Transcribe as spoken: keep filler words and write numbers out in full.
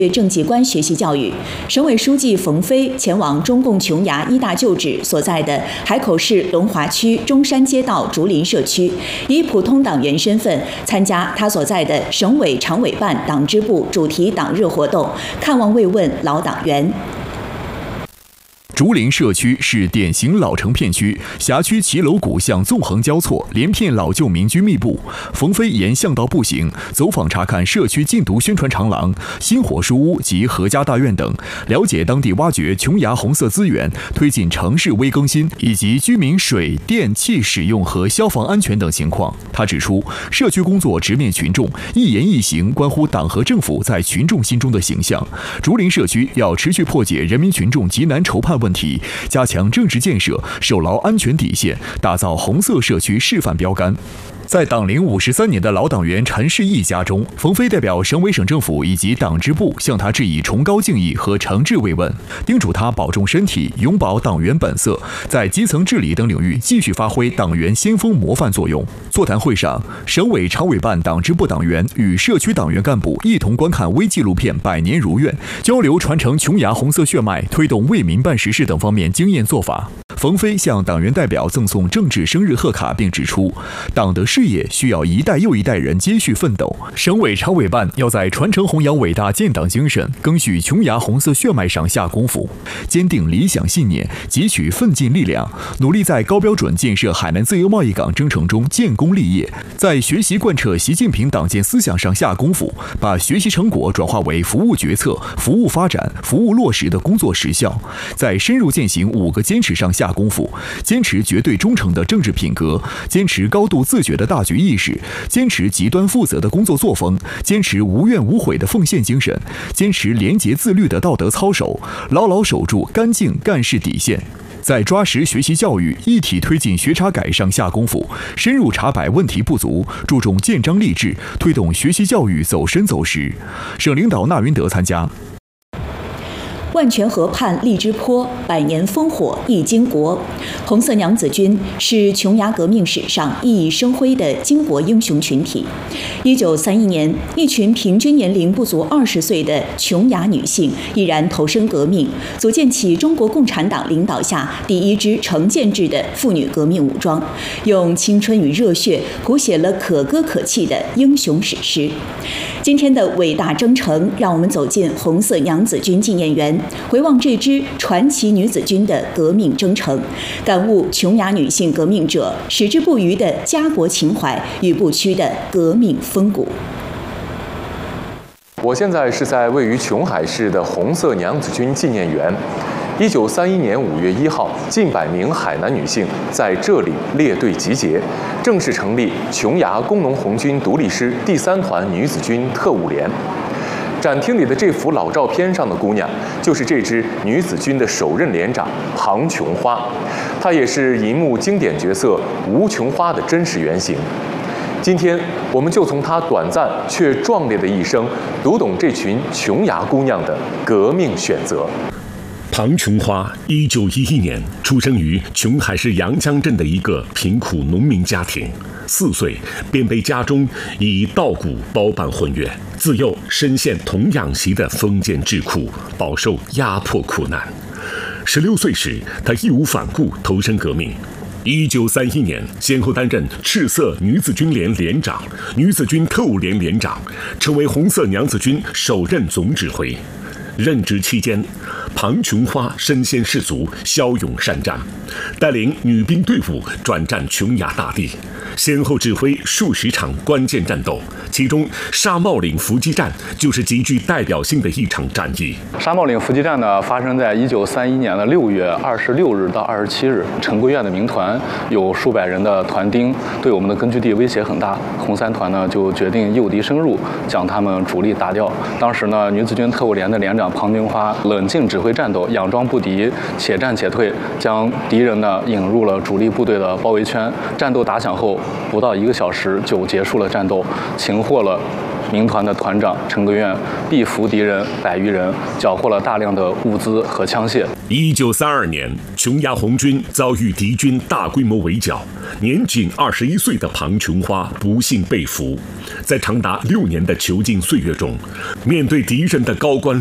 政绩观学习教育，省委书记冯飞前往中共琼崖一大旧址所在的海口市龙华区中山街道竹林社区，以普通党员身份参加他所在的省委常委办党支部主题党日活动，看望慰问老党员。 竹林社区是典型老城片区，辖区骑楼古巷纵横交错，连片老旧民居密布。冯飞沿巷道步行，走访查看社区禁毒宣传长廊、薪火书屋及何家大院等，了解当地挖掘琼崖红色资源、推进城市微更新以及居民水电气使用和消防安全等情况。他指出，社区工作直面群众，一言一行关乎党和政府在群众心中的形象。竹林社区要持续破解人民群众急难愁盼问题，加强政治建设，守牢安全底线，打造红色社区示范标杆。 在党龄五十三年的老党员陈世义家中，冯飞代表省委省政府以及党支部向他致以崇高敬意和诚挚慰问，叮嘱他保重身体，永葆党员本色，在基层治理等领域继续发挥党员先锋模范作用。座谈会上，省委常委办党支部党员与社区党员干部一同观看微纪录片《百年如愿》，交流传承琼崖红色血脉、推动为民办实事等方面经验做法。 冯飞向党员代表赠送政治生日贺卡，并指出，党的事业需要一代又一代人接续奋斗。省委常委办要在传承弘扬伟大建党精神、赓续琼崖红色血脉上下功夫，坚定理想信念，汲取奋进力量，努力在高标准建设海南自由贸易港征程中建功立业，在学习贯彻习近平党建思想上下功夫，把学习成果转化为服务决策、服务发展、服务落实的工作实效，在深入践行五个坚持上下功夫，坚持绝对忠诚的政治品格，坚持高度自觉的大局意识，坚持极端负责的工作作风，坚持无怨无悔的奉献精神，坚持廉洁自律的道德操守，牢牢守住干净干事底线。 在抓实学习教育一体推进学查改上下功夫，深入查摆问题不足，注重建章立制，推动学习教育走深走实。省领导纳云德参加。 万泉河畔荔枝坡，百年烽火一巾帼。红色娘子军是琼崖革命史上熠熠生辉的巾帼英雄群体。一九三一年，一群平均年龄不足二十岁的琼崖女性毅然投身革命，组建起中国共产党领导下第一支成建制的妇女革命武装，用青春与热血谱写了可歌可泣的英雄史诗。今天的伟大征程，让我们走进红色娘子军纪念园。 回望这支传奇女子军的革命征程，感悟琼崖女性革命者矢志不渝的家国情怀与不屈的革命风骨。 我现在是在位于琼海市的红色娘子军纪念园。一九三一年五月一号，近百名海南女性在这里列队集结，正式成立琼崖工农红军独立师第三团女子军特务连。 展厅里的这幅老照片上的姑娘，就是这支女子军的首任连长庞琼花，她也是银幕经典角色吴琼花的真实原型。今天，我们就从她短暂却壮烈的一生，读懂这群琼崖姑娘的革命选择。 庞琼花，一九一一年出生于琼海市阳江镇的一个贫苦农民家庭，四岁便被家中以稻谷包办混月，自幼深陷童养媳的封建桎梏，饱受压迫苦难。十六岁时，他义无反顾投身革命。一九三一年，先后担任赤色女子军连连长、女子军特务连连长，成为红色娘子军首任总指挥。 任职期间，庞琼花身先士卒，骁勇善战，带领女兵队伍转战琼崖大地，先后指挥数十场关键战斗。其中，沙帽岭伏击战就是极具代表性的一场战役。 沙帽岭伏击战呢，发生在一九三一年的六月二十六日到二十七日。陈桂院的民团有数百人的团丁，对我们的根据地威胁很大。红三团呢就决定诱敌深入，将他们主力打掉。当时呢，女子军特务连的连长庞琼花冷静指挥战斗，佯装不敌，且战且退，将敌人呢引入了主力部队的包围圈。战斗打响后，不到一个小时就结束了战斗，擒获了民团的团长陈格愿毙俘敌人百余人，缴获了大量的物资和枪械。 一九三二年，琼崖红军遭遇敌军大规模围剿，年仅二十一岁的庞琼花不幸被俘。在长达六年的囚禁岁月中，面对敌人的高官